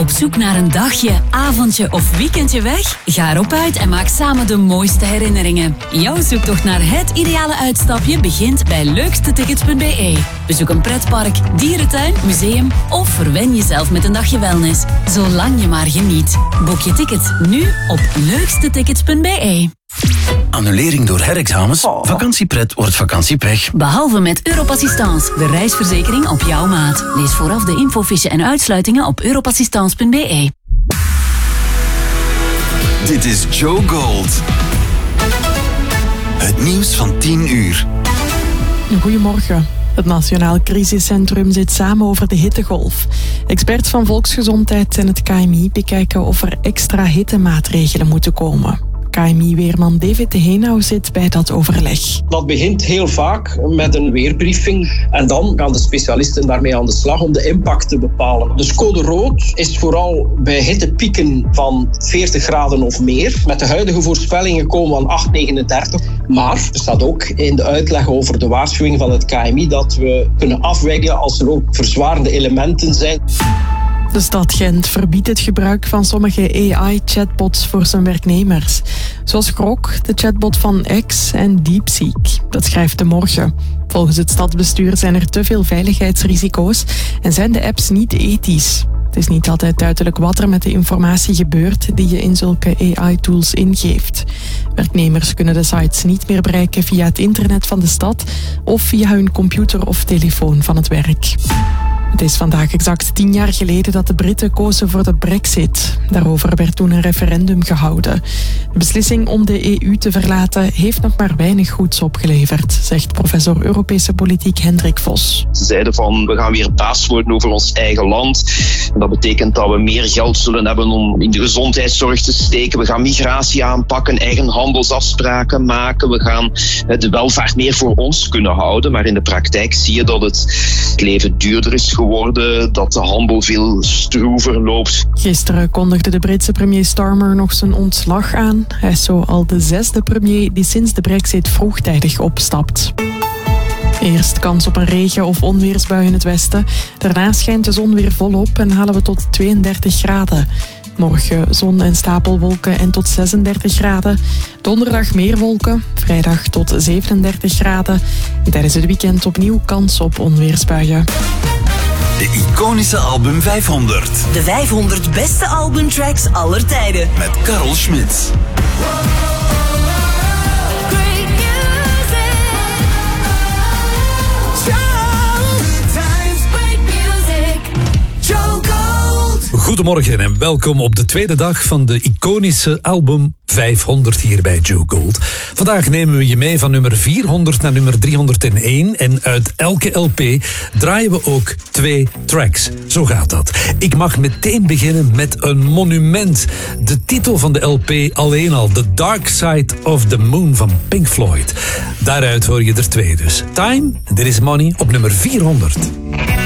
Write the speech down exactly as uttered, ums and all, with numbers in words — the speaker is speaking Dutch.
Op zoek naar een dagje, avondje of weekendje weg? Ga erop uit en maak samen de mooiste herinneringen. Jouw zoektocht naar het ideale uitstapje begint bij leukste tickets punt b e. Bezoek een pretpark, dierentuin, museum of verwen jezelf met een dagje wellness. Zolang je maar geniet. Boek je ticket nu op leukste tickets punt b e. Annulering door herexamens? Oh. Vakantiepret wordt vakantiepech. Behalve met Europassistance, de reisverzekering op jouw maat. Lees vooraf de infofiche en uitsluitingen op europassistance punt b e. Dit is Joe Gold. Het nieuws van tien uur. Goedemorgen. Het Nationaal Crisiscentrum zit samen over de hittegolf. Experts van Volksgezondheid en het K M I bekijken of er extra hittemaatregelen moeten komen. K M I-weerman David de Heenau zit bij dat overleg. Dat begint heel vaak met een weerbriefing en dan gaan de specialisten daarmee aan de slag om de impact te bepalen. Dus code rood is vooral bij hittepieken van veertig graden of meer. Met de huidige voorspellingen komen we aan acht komma negenendertig. Maar er staat ook in de uitleg over de waarschuwing van het K M I dat we kunnen afwegen als er ook verzwarende elementen zijn. De stad Gent verbiedt het gebruik van sommige A I-chatbots voor zijn werknemers. Zoals Grok, de chatbot van X en DeepSeek. Dat schrijft De Morgen. Volgens het stadsbestuur zijn er te veel veiligheidsrisico's en zijn de apps niet ethisch. Het is niet altijd duidelijk wat er met de informatie gebeurt die je in zulke A I-tools ingeeft. Werknemers kunnen de sites niet meer bereiken via het internet van de stad of via hun computer of telefoon van het werk. Het is vandaag exact tien jaar geleden dat de Britten kozen voor de Brexit. Daarover werd toen een referendum gehouden. De beslissing om de E U te verlaten heeft nog maar weinig goeds opgeleverd, zegt professor Europese politiek Hendrik Vos. Ze zeiden van, we gaan weer baas worden over ons eigen land. En dat betekent dat we meer geld zullen hebben om in de gezondheidszorg te steken. We gaan migratie aanpakken, eigen handelsafspraken maken. We gaan de welvaart meer voor ons kunnen houden. Maar in de praktijk zie je dat het leven duurder is geworden, dat de handel veel stroever loopt. Gisteren kondigde de Britse premier Starmer nog zijn ontslag aan. Hij is zo al de zesde premier die sinds de Brexit vroegtijdig opstapt. Eerst kans op een regen- of onweersbui in het westen. Daarna schijnt de zon weer volop en halen we tot tweeëndertig graden. Morgen zon en stapelwolken en tot zesendertig graden. Donderdag meer wolken, vrijdag tot zevenendertig graden. En tijdens het weekend opnieuw kans op onweersbuien. De iconische album vijfhonderd. De vijfhonderd beste albumtracks aller tijden. Met Carl Schmitz. Goedemorgen en welkom op de tweede dag van de iconische album vijfhonderd hier bij Joe Gold. Vandaag nemen we je mee van nummer vierhonderd naar nummer driehonderdéén en uit elke L P draaien we ook twee tracks. Zo gaat dat. Ik mag meteen beginnen met een monument. De titel van de L P alleen al, The Dark Side of the Moon van Pink Floyd. Daaruit hoor je er twee dus. Time, There Is Money op nummer vierhonderd.